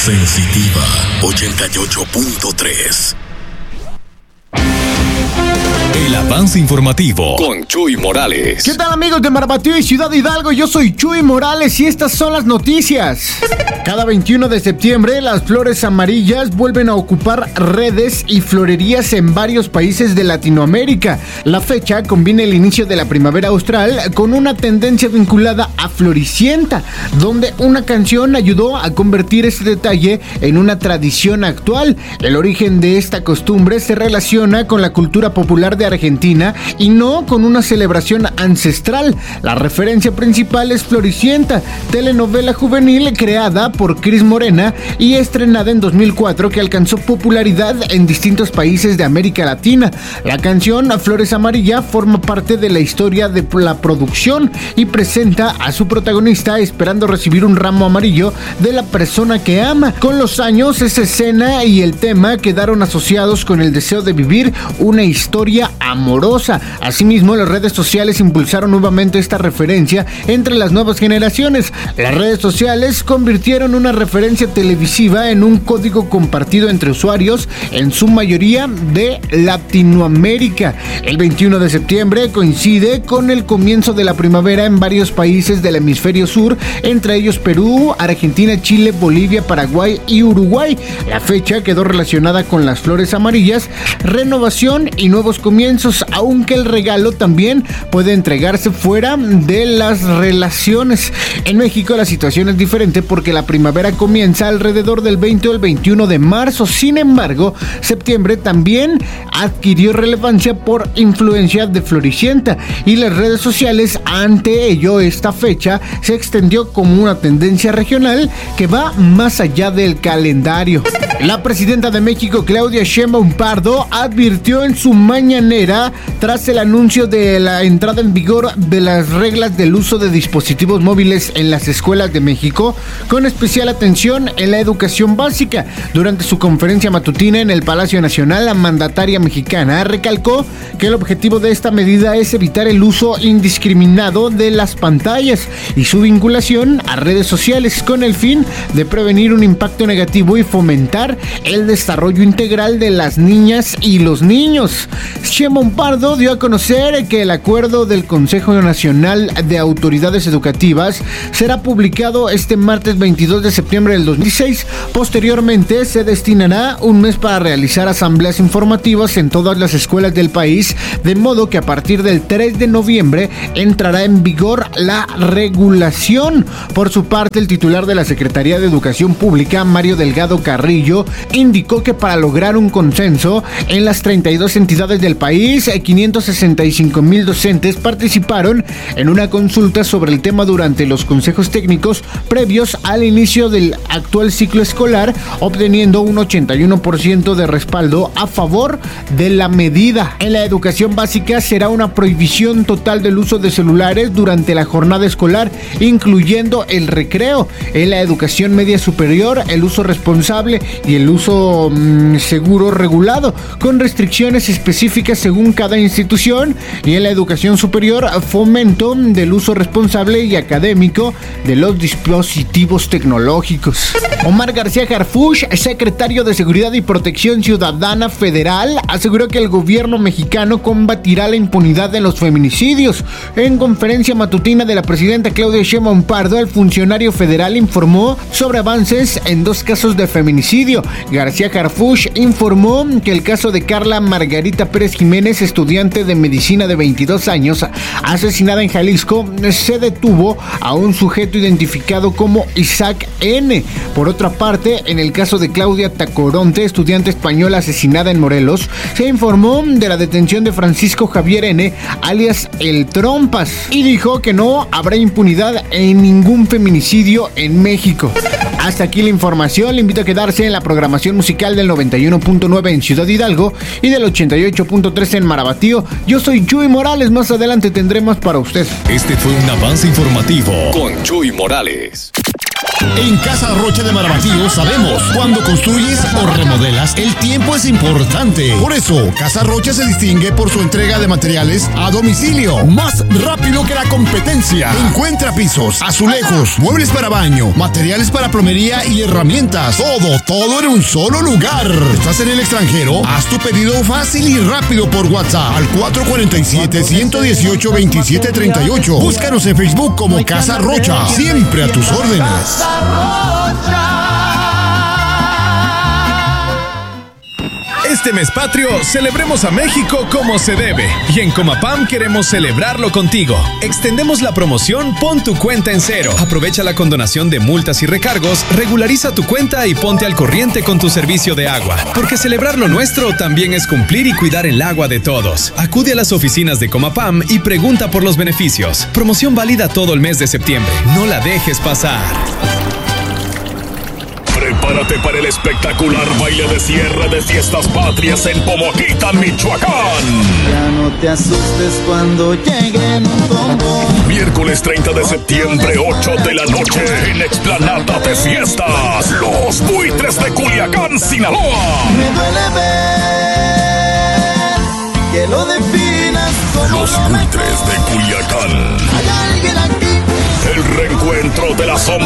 Sensitiva 88.3. El avance informativo con Chuy Morales. ¿Qué tal, amigos de Marabatío y Ciudad Hidalgo? Yo soy Chuy Morales y estas son las noticias. Cada 21 de septiembre, las flores amarillas vuelven a ocupar redes y florerías en varios países de Latinoamérica. La fecha combina el inicio de la primavera austral con una tendencia vinculada a Floricienta, donde una canción ayudó a convertir este detalle en una tradición actual. El origen de esta costumbre se relaciona con la cultura popular de Argentina y no con una celebración ancestral. La referencia principal es Floricienta, telenovela juvenil creada por Cris Morena y estrenada en 2004, que alcanzó popularidad en distintos países de América Latina. La canción Flores Amarillas forma parte de la historia de la producción y presenta a su protagonista esperando recibir un ramo amarillo de la persona que ama. Con los años, esa escena y el tema quedaron asociados con el deseo de vivir una historia amorosa. Asimismo, las redes sociales impulsaron nuevamente esta referencia entre las nuevas generaciones. Las redes sociales convirtieron una referencia televisiva en un código compartido entre usuarios, en su mayoría de Latinoamérica. El 21 de septiembre coincide con el comienzo de la primavera en varios países del hemisferio sur, entre ellos Perú, Argentina, Chile, Bolivia, Paraguay y Uruguay. La fecha quedó relacionada con las flores amarillas, renovación y nuevos comienzos, aunque el regalo también puede entregarse fuera de las relaciones. En México la situación es diferente porque la primavera comienza alrededor del 20 o el 21 de marzo. Sin embargo, septiembre también adquirió relevancia por influencia de Floricienta y las redes sociales. Ante ello, esta fecha se extendió como una tendencia regional que va más allá del calendario. La presidenta de México, Claudia Sheinbaum Pardo, advirtió en su mañanera tras el anuncio de la entrada en vigor de las reglas del uso de dispositivos móviles en las escuelas de México, con especial atención en la educación básica. Durante su conferencia matutina en el Palacio Nacional, la mandataria mexicana recalcó que el objetivo de esta medida es evitar el uso indiscriminado de las pantallas y su vinculación a redes sociales, con el fin de prevenir un impacto negativo y fomentar el desarrollo integral de las niñas y los niños. Sheinbaum Pardo dio a conocer que el acuerdo del Consejo Nacional de Autoridades Educativas será publicado este martes 22 de septiembre del 2016. Posteriormente se destinará un mes para realizar asambleas informativas en todas las escuelas del país, de modo que a partir del 3 de noviembre entrará en vigor la regulación. Por su parte, el titular de la Secretaría de Educación Pública, Mario Delgado Carrillo, indicó que para lograr un consenso en las 32 entidades del país, 565,000 docentes participaron en una consulta sobre el tema durante los consejos técnicos previos al inicio del actual ciclo escolar, obteniendo un 81% de respaldo a favor de la medida. En la educación básica será una prohibición total del uso de celulares durante la jornada escolar, incluyendo el recreo. En la educación media superior, el uso responsable y el uso seguro regulado, con restricciones específicas según cada institución. Y en la educación superior, fomento del uso responsable y académico de los dispositivos tecnológicos. Omar García Harfuch, secretario de Seguridad y Protección Ciudadana Federal, aseguró que el gobierno mexicano combatirá la impunidad en los feminicidios. En conferencia matutina de la presidenta Claudia Sheinbaum Pardo, el funcionario federal informó sobre avances en 2 casos de feminicidio. García Harfuch informó que el caso de Carla Margarita Pérez Jiménez, estudiante de medicina de 22 años, asesinada en Jalisco, se detuvo a un sujeto identificado como Isaac N. Por otra parte, en el caso de Claudia Tacoronte, estudiante española asesinada en Morelos, se informó de la detención de Francisco Javier N., alias El Trompas, y dijo que no habrá impunidad en ningún feminicidio en México. Hasta aquí la información. Le invito a quedarse en la programación musical del 91.9 en Ciudad Hidalgo y del 88.3 en Marabatío. Yo soy Chuy Morales. Más adelante tendré más para usted. Este fue un avance informativo con Chuy Morales. En Casa Rocha de Marabatío sabemos, cuando construyes o remodelas, el tiempo es importante. Por eso, Casa Rocha se distingue por su entrega de materiales a domicilio, más rápido que la competencia. Encuentra pisos, azulejos, muebles para baño, materiales para plomería y herramientas. Todo en un solo lugar. ¿Estás en el extranjero? Haz tu pedido fácil y rápido por WhatsApp al 447-118-2738. Búscanos en Facebook como Casa Rocha. Siempre a tus órdenes. Este mes patrio, celebremos a México como se debe. Y en Comapam queremos celebrarlo contigo. Extendemos la promoción Pon tu cuenta en cero. Aprovecha la condonación de multas y recargos, regulariza tu cuenta y ponte al corriente con tu servicio de agua. Porque celebrar lo nuestro también es cumplir y cuidar el agua de todos. Acude a las oficinas de Comapam y pregunta por los beneficios. Promoción válida todo el mes de septiembre. No la dejes pasar. Prepárate para el espectacular baile de cierre de Fiestas Patrias en Pomoquita, Michoacán. Ya no te asustes cuando lleguen un tombo. Miércoles 30 de septiembre, 8 de la noche, en Explanada de Fiestas, Los Buitres de Culiacán, Sinaloa. Me duele ver que lo definas como Los Buitres de Culiacán. hay alguien aquí. El reencuentro de la sombra